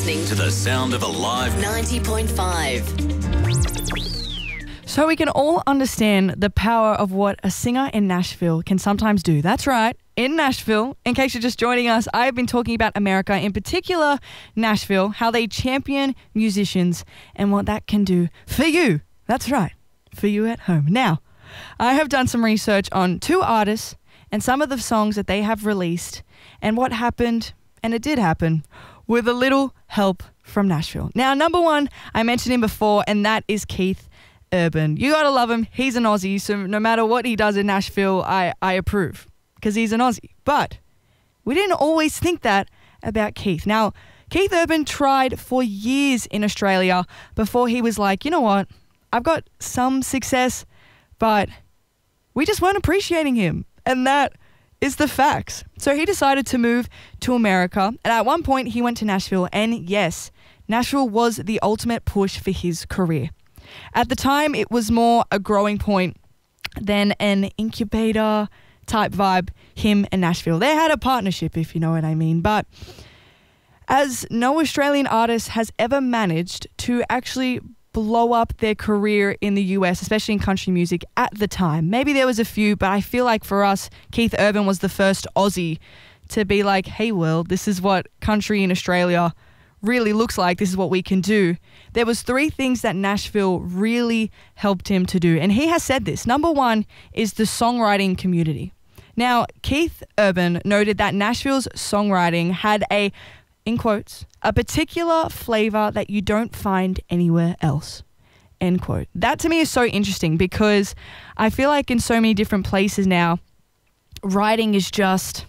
listening to the sound of Alive 90.5. So we can all understand the power of what a singer in Nashville can sometimes do. That's right. In Nashville, in case you're just joining us, I've been talking about America, in particular Nashville, how they champion musicians and what that can do for you. That's right, for you at home. Now, I have done some research on two artists and some of the songs that they have released and what happened, and it did happen, with a little help from Nashville. Now, number one, I mentioned him before, and that is Keith Urban. You gotta love him. He's an Aussie, so no matter what he does in Nashville, I approve, because he's an Aussie. But we didn't always think that about Keith. Now, Keith Urban tried for years in Australia before he was like, you know what, I've got some success, but we just weren't appreciating him. And that is the facts. So he decided to move to America. And at one point, he went to Nashville. And yes, Nashville was the ultimate push for his career. At the time, it was more a growing point than an incubator type vibe, him and Nashville. They had a partnership, if you know what I mean. But as no Australian artist has ever managed to actually blow up their career in the US, especially in country music at the time. Maybe there was a few, but I feel like for us, Keith Urban was the first Aussie to be like, hey, world, this is what country in Australia really looks like. This is what we can do. There was three things that Nashville really helped him to do. And he has said this. Number one is the songwriting community. Now, Keith Urban noted that Nashville's songwriting had a, in quotes, a particular flavor that you don't find anywhere else, end quote. That to me is so interesting because I feel like in so many different places now, writing is just,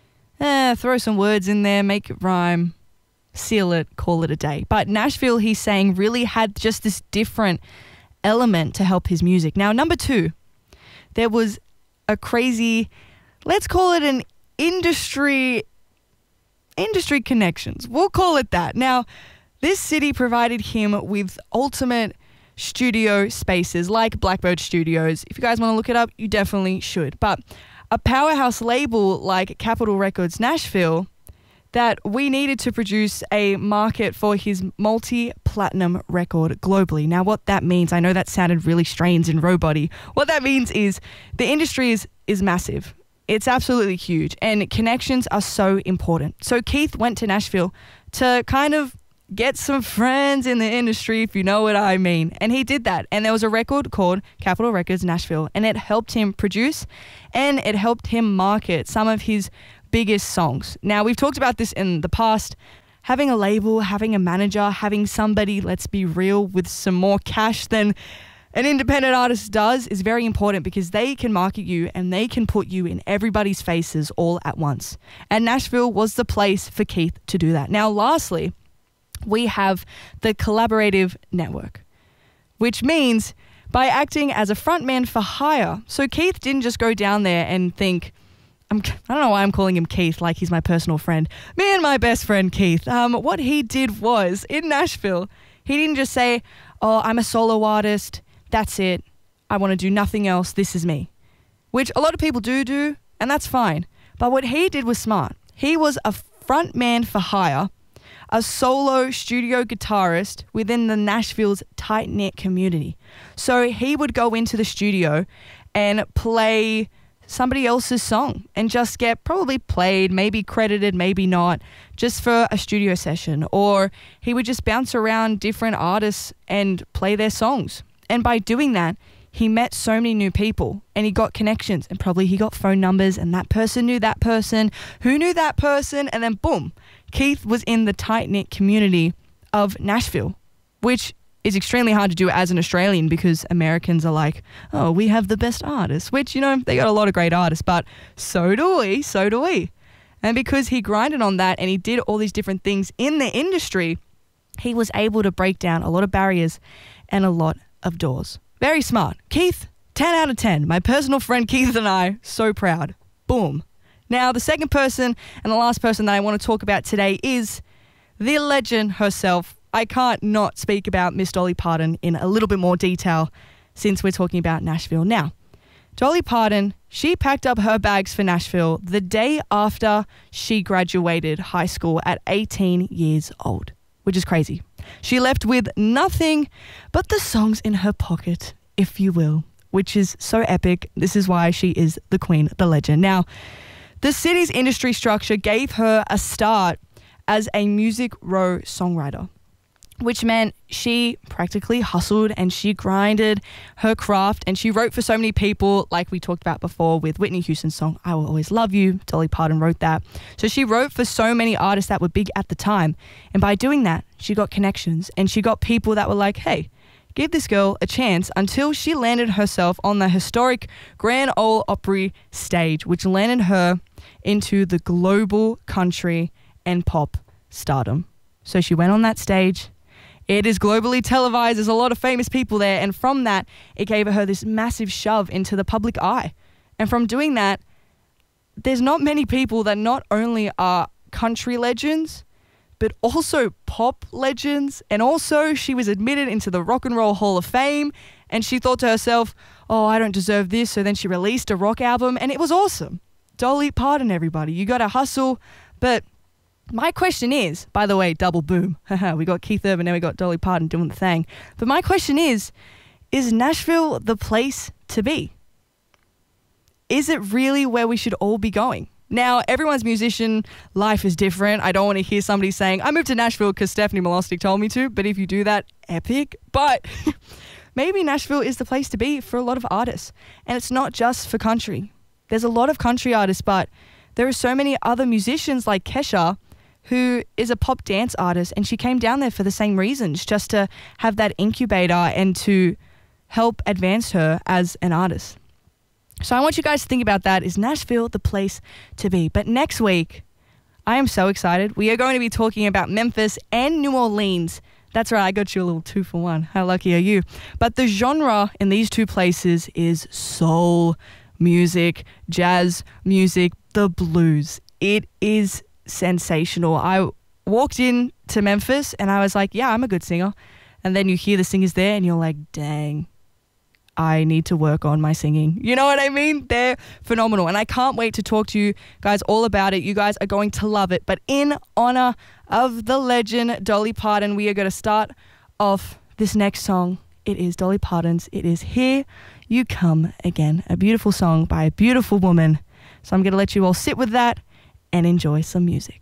throw some words in there, make it rhyme, seal it, call it a day. But Nashville, he's saying, really had just this different element to help his music. Now, number two, there was a crazy, let's call it an industry connections. We'll call it that. Now, this city provided him with ultimate studio spaces like Blackbird Studios. If you guys want to look it up, you definitely should. But a powerhouse label like Capitol Records Nashville, that we needed to produce a market for his multi-platinum record globally. Now, what that means, I know that sounded really strange and robot-y. What that means is the industry is massive. It's absolutely huge, and connections are so important. So Keith went to Nashville to kind of get some friends in the industry, if you know what I mean. And he did that. And there was a record called Capitol Records Nashville, and it helped him produce and it helped him market some of his biggest songs. Now, we've talked about this in the past. Having a label, having a manager, having somebody, let's be real, with some more cash than an independent artist does is very important because they can market you and they can put you in everybody's faces all at once. And Nashville was the place for Keith to do that. Now, lastly, we have the collaborative network, which means by acting as a frontman for hire. So Keith didn't just go down there and think, I don't know why I'm calling him Keith like he's my personal friend. Me and my best friend Keith. What he did was, in Nashville, he didn't just say, oh, I'm a solo artist. That's it. I want to do nothing else. This is me. Which a lot of people do, and that's fine. But what he did was smart. He was a frontman for hire, a solo studio guitarist within the Nashville's tight-knit community. So he would go into the studio and play somebody else's song and just get probably played, maybe credited, maybe not, just for a studio session. Or he would just bounce around different artists and play their songs. And by doing that, he met so many new people and he got connections and probably he got phone numbers and that person knew that person who knew that person. And then boom, Keith was in the tight-knit community of Nashville, which is extremely hard to do as an Australian because Americans are like, oh, we have the best artists, which, you know, they got a lot of great artists, but so do we. And because he grinded on that and he did all these different things in the industry, he was able to break down a lot of barriers and a lot of doors. Very smart. Keith, 10 out of 10. My personal friend Keith and I, so proud. Boom. Now, the second person and the last person that I want to talk about today is the legend herself. I can't not speak about Miss Dolly Parton in a little bit more detail since we're talking about Nashville. Now, Dolly Parton, she packed up her bags for Nashville the day after she graduated high school at 18 years old. which is crazy. She left with nothing but the songs in her pocket, if you will, which is so epic. This is why she is the queen, the legend. Now, the city's industry structure gave her a start as a Music Row songwriter, which meant she practically hustled and she grinded her craft, and she wrote for so many people, like we talked about before with Whitney Houston's song, I Will Always Love You. Dolly Parton wrote that. So she wrote for so many artists that were big at the time. And by doing that, she got connections and she got people that were like, hey, give this girl a chance, until she landed herself on the historic Grand Ole Opry stage, which landed her into the global country and pop stardom. So she went on that stage. It is globally televised. There's a lot of famous people there. And from that, it gave her this massive shove into the public eye. And from doing that, there's not many people that not only are country legends, but also pop legends. And also she was admitted into the Rock and Roll Hall of Fame. And she thought to herself, oh, I don't deserve this. So then she released a rock album and it was awesome. Dolly Parton, everybody. You got to hustle. But my question is, by the way, double boom. We got Keith Urban, now we got Dolly Parton doing the thing. But my question is Nashville the place to be? Is it really where we should all be going? Now, everyone's musician life is different. I don't want to hear somebody saying, I moved to Nashville because Stephanie Milostic told me to. But if you do that, epic. But maybe Nashville is the place to be for a lot of artists. And it's not just for country. There's a lot of country artists, but there are so many other musicians like Kesha, who is a pop dance artist, and she came down there for the same reasons, just to have that incubator and to help advance her as an artist. So I want you guys to think about that. Is Nashville the place to be? But next week, I am so excited. We are going to be talking about Memphis and New Orleans. That's right, I got you a little 2-for-1. How lucky are you? But the genre in these two places is soul music, jazz music, the blues. It is sensational. I walked in to Memphis and I was like, yeah, I'm a good singer. And then you hear the singers there and you're like, dang, I need to work on my singing. You know what I mean? They're phenomenal. And I can't wait to talk to you guys all about it. You guys are going to love it. But in honor of the legend Dolly Parton, we are going to start off this next song. It is Dolly Parton's. It is Here You Come Again, a beautiful song by a beautiful woman. So I'm going to let you all sit with that and enjoy some music.